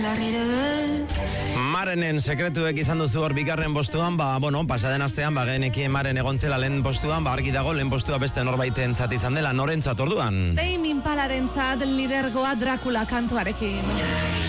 Marenen sekretuek izan duzu hor bigarren postuan, pasaden astean, genekien Maren egontzela lehen postuan, argi dago lehen postua beste norbaiten zat izan dela, norentzat orduan? Tame Impalarentzat lidergoa Dracula kantuarekin.